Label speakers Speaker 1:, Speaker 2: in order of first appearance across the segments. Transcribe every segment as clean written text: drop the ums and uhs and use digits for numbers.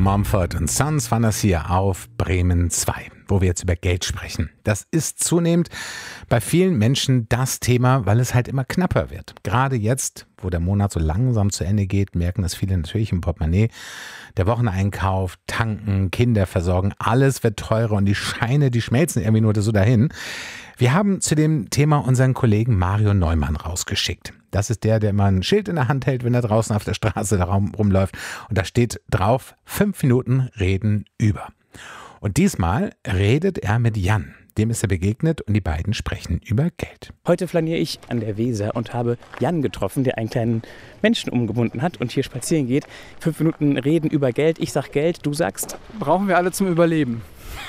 Speaker 1: Mumford & Sons waren das hier auf Bremen 2, wo wir jetzt über Geld sprechen. Das ist zunehmend bei vielen Menschen das Thema, weil es halt immer knapper wird. Gerade jetzt, wo der Monat so langsam zu Ende geht, merken das viele natürlich im Portemonnaie. Der Wocheneinkauf, Tanken, Kinder versorgen, alles wird teurer und die Scheine, die schmelzen irgendwie nur so dahin. Wir haben zu dem Thema unseren Kollegen Mario Neumann rausgeschickt. Das ist der immer ein Schild in der Hand hält, wenn er draußen auf der Straße rumläuft. Und da steht drauf, 5 Minuten reden über. Und diesmal redet er mit Jan. Dem ist er begegnet und die beiden sprechen über Geld.
Speaker 2: Heute flaniere ich an der Weser und habe Jan getroffen, der einen kleinen Menschen umgebunden hat und hier spazieren geht. 5 Minuten reden über Geld. Ich sag Geld, du sagst?
Speaker 3: Brauchen wir alle zum Überleben.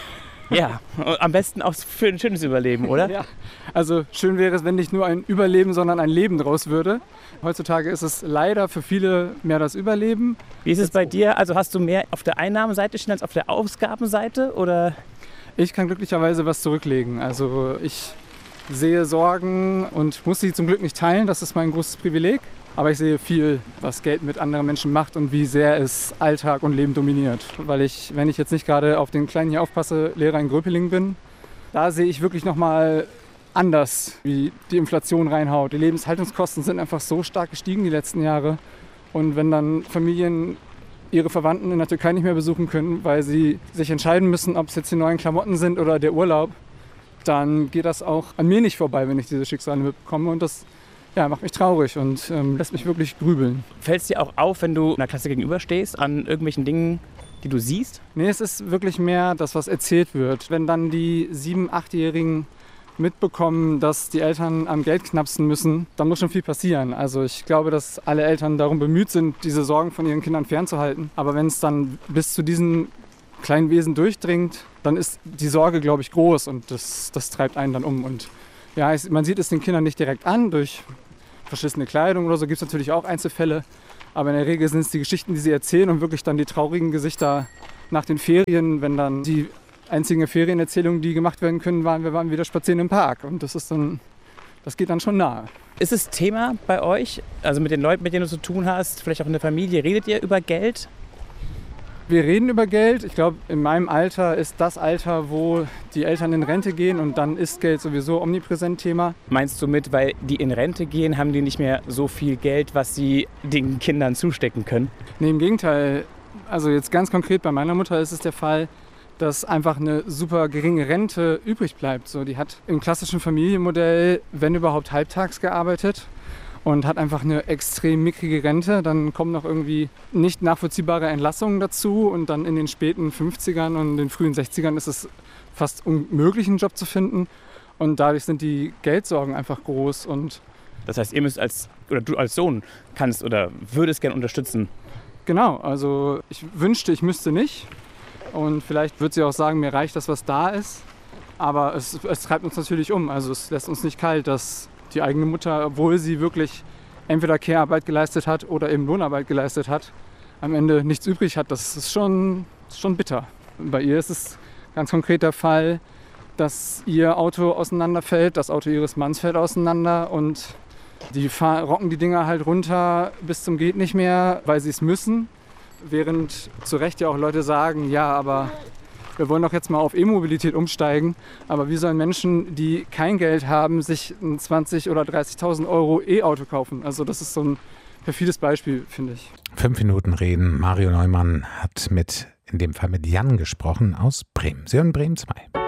Speaker 2: Ja, am besten auch für ein schönes Überleben, oder?
Speaker 3: Ja, also schön wäre es, wenn nicht nur ein Überleben, sondern ein Leben draus würde. Heutzutage ist es leider für viele mehr das Überleben.
Speaker 2: Wie ist es bei dir? Also hast du mehr auf der Einnahmenseite stehen als auf der Ausgabenseite, oder?
Speaker 3: Ich kann glücklicherweise was zurücklegen. Also ich sehe Sorgen und muss sie zum Glück nicht teilen. Das ist mein großes Privileg. Aber ich sehe viel, was Geld mit anderen Menschen macht und wie sehr es Alltag und Leben dominiert. Weil ich, wenn ich jetzt nicht gerade auf den Kleinen hier aufpasse, Lehrer in Gröpeling bin, da sehe ich wirklich nochmal anders, wie die Inflation reinhaut. Die Lebenshaltungskosten sind einfach so stark gestiegen die letzten Jahre. Und wenn dann Familien ihre Verwandten in der Türkei nicht mehr besuchen können, weil sie sich entscheiden müssen, ob es jetzt die neuen Klamotten sind oder der Urlaub, dann geht das auch an mir nicht vorbei, wenn ich diese Schicksale mitbekomme. Und das macht mich traurig und lässt mich wirklich grübeln.
Speaker 2: Fällt es dir auch auf, wenn du einer Klasse gegenüberstehst, an irgendwelchen Dingen, die du siehst?
Speaker 3: Nee, es ist wirklich mehr das, was erzählt wird. Wenn dann die 7-, 8-Jährigen mitbekommen, dass die Eltern am Geld knapsen müssen, dann muss schon viel passieren. Also ich glaube, dass alle Eltern darum bemüht sind, diese Sorgen von ihren Kindern fernzuhalten. Aber wenn es dann bis zu diesen kleinen Wesen durchdringt, dann ist die Sorge, glaube ich, groß und das treibt einen dann um. Und ja, man sieht es den Kindern nicht direkt an, durch verschissene Kleidung oder so gibt es natürlich auch Einzelfälle. Aber in der Regel sind es die Geschichten, die sie erzählen und wirklich dann die traurigen Gesichter nach den Ferien, wenn dann die einzigen Ferienerzählungen, die gemacht werden können, waren, wir waren wieder spazieren im Park. Und das geht dann schon nahe.
Speaker 2: Ist es Thema bei euch, also mit den Leuten, mit denen du zu tun hast, vielleicht auch in der Familie, redet ihr über Geld?
Speaker 3: Wir reden über Geld. Ich glaube, in meinem Alter ist das Alter, wo die Eltern in Rente gehen und dann ist Geld sowieso omnipräsent Thema.
Speaker 2: Meinst du mit, weil die in Rente gehen, haben die nicht mehr so viel Geld, was sie den Kindern zustecken können?
Speaker 3: Nee, im Gegenteil. Also jetzt ganz konkret bei meiner Mutter ist es der Fall, dass einfach eine super geringe Rente übrig bleibt. So, die hat im klassischen Familienmodell, wenn überhaupt, halbtags gearbeitet und hat einfach eine extrem mickrige Rente. Dann kommen noch irgendwie nicht nachvollziehbare Entlassungen dazu und dann in den späten 50ern und den frühen 60ern ist es fast unmöglich, einen Job zu finden. Und dadurch sind die Geldsorgen einfach groß. Und
Speaker 2: das heißt, ihr müsst du als Sohn kannst oder würdest gerne unterstützen?
Speaker 3: Genau, also ich wünschte, ich müsste nicht. Und vielleicht wird sie auch sagen, mir reicht das, was da ist. Aber es treibt uns natürlich um. Also es lässt uns nicht kalt, dass die eigene Mutter, obwohl sie wirklich entweder Care-Arbeit geleistet hat oder eben Lohnarbeit geleistet hat, am Ende nichts übrig hat. Das ist schon bitter. Bei ihr ist es ganz konkret der Fall, dass ihr Auto auseinanderfällt, das Auto ihres Manns fällt auseinander und die rocken die Dinger halt runter bis zum geht nicht mehr, weil sie es müssen. Während zu Recht ja auch Leute sagen, ja, aber wir wollen doch jetzt mal auf E-Mobilität umsteigen. Aber wie sollen Menschen, die kein Geld haben, sich ein 20.000 oder 30.000 Euro E-Auto kaufen? Also das ist so ein perfides Beispiel, finde ich.
Speaker 1: 5 Minuten reden. Mario Neumann hat in dem Fall mit Jan gesprochen aus Bremen. Sie hören Bremen 2.